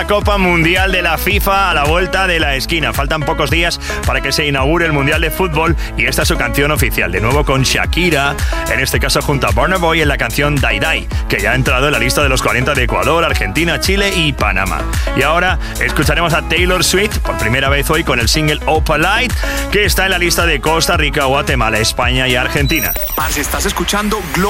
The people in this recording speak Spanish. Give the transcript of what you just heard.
Copa Mundial de la FIFA a la vuelta de la esquina. Faltan pocos días para que se inaugure el Mundial de Fútbol y esta es su canción oficial. De nuevo con Shakira, en este caso junto a Burna Boy en la canción Die Die, que ya ha entrado en la lista de los 40 de Ecuador, Argentina, Chile y Panamá. Y ahora escucharemos a Taylor Swift por primera vez hoy con el single Opalite, que está en la lista de Costa Rica, Guatemala, España y Argentina. Parce, estás escuchando